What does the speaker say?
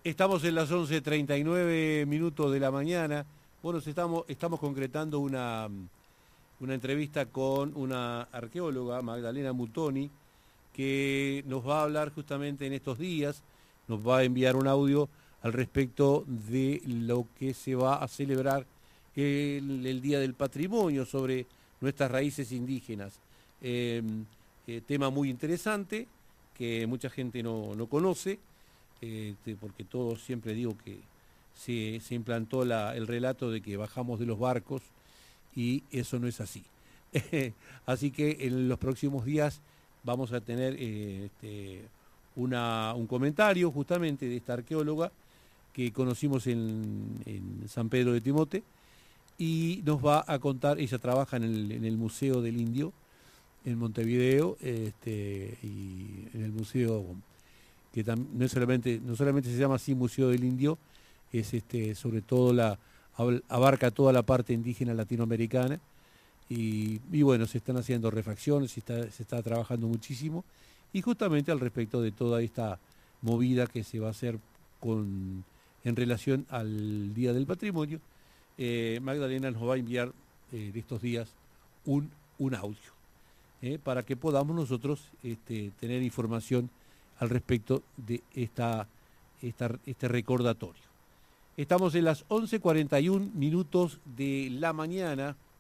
Estamos en las 11:39 de la mañana. Bueno, estamos concretando una entrevista con una arqueóloga, Magdalena Mutoni, que nos va a hablar justamente en estos días, nos va a enviar un audio al respecto de lo que se va a celebrar el Día del Patrimonio sobre nuestras raíces indígenas. Eh, Tema muy interesante que mucha gente no conoce, porque todos siempre digo que se implantó el relato de que bajamos de los barcos y eso no es así. Así que en los próximos días vamos a tener un comentario justamente de esta arqueóloga que conocimos en San Pedro de Timote y nos va a contar, ella trabaja en el Museo del Indio en Montevideo, y en el museo que no solamente se llama así Museo del Indio, es sobre todo abarca toda la parte indígena latinoamericana y bueno, se están haciendo refacciones, se está trabajando muchísimo y justamente al respecto de toda esta movida que se va a hacer en relación al Día del Patrimonio. Magdalena nos va a enviar de estos días un audio, para que podamos nosotros tener información al respecto de este recordatorio. Estamos en las 11:41 de la mañana